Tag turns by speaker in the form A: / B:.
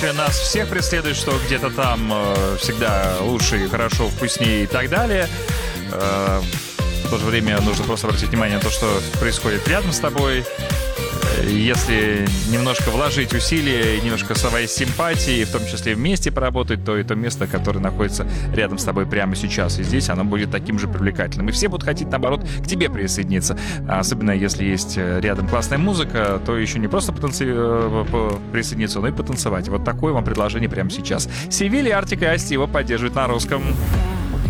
A: Нас всех преследует, что где-то там всегда лучше, хорошо, вкуснее и так далее. В то же время нужно просто обратить внимание на то, что происходит рядом с тобой. Если немножко вложить усилия, немножко своей симпатии, в том числе вместе поработать, то это место, которое находится рядом с тобой прямо сейчас. И здесь оно будет таким же привлекательным. И все будут хотеть, наоборот, к тебе присоединиться. Особенно если есть рядом классная музыка, то еще не просто присоединиться, но и потанцевать. Вот такое вам предложение прямо сейчас. Севилья, Артик и Асти его поддерживают на русском.